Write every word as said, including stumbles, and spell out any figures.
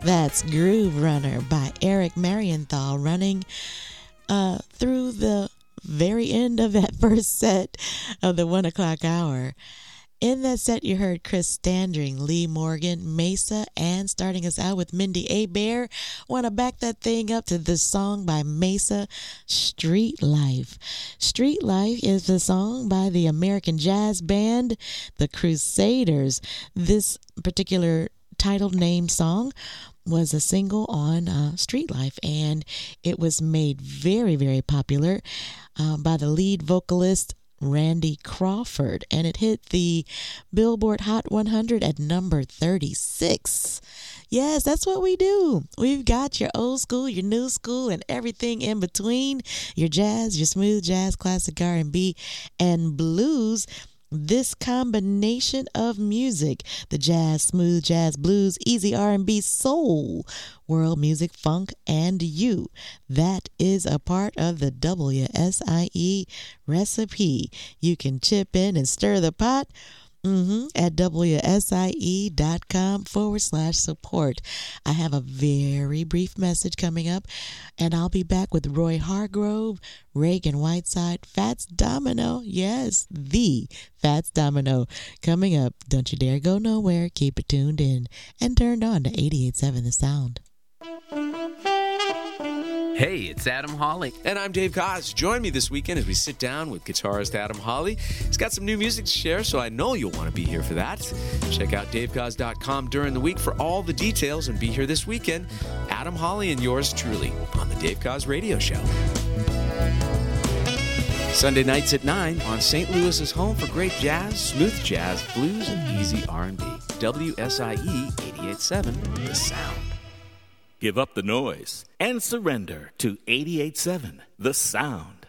That's Groove Runner by Eric Marienthal, running uh, through the very end of that first set of the one o'clock hour. In that set, you heard Chris Standring, Lee Morgan, Mesa, and starting us out with Mindy Abair. Want to back that thing up to this song by Mesa, Street Life. Street Life is the song by the American jazz band, the Crusaders. This particular titled name song was a single on uh, Street Life, and it was made very, very popular uh, by the lead vocalist Randy Crawford, and it hit the Billboard Hot one hundred at number thirty-six. Yes, that's what we do. We've got your old school, your new school, and everything in between, your jazz, your smooth jazz, classic R and B, and blues. This combination of music, the jazz, smooth jazz, blues, easy R and B, soul, world music, funk, and you. That is a part of the W S I E recipe. You can chip in and stir the pot mm-hmm, at wsie.com forward slash support. I have a very brief message coming up, and I'll be back with Roy Hargrove, Reagan Whiteside, Fats Domino. Yes, the Fats Domino coming up. Don't you dare go nowhere. Keep it tuned in and turned on to eighty-eight point seven The Sound. Hey, it's Adam Hawley. And I'm Dave Koz. Join me this weekend as we sit down with guitarist Adam Hawley. He's got some new music to share, so I know you'll want to be here for that. Check out dave koz dot com during the week for all the details and be here this weekend. Adam Hawley and yours truly on the Dave Koz Radio Show. Sunday nights at nine on Saint Louis's home for great jazz, smooth jazz, blues, and easy R and B. W S I E eighty-eight point seven The Sound. Give up the noise and surrender to eighty-eight point seven The Sound.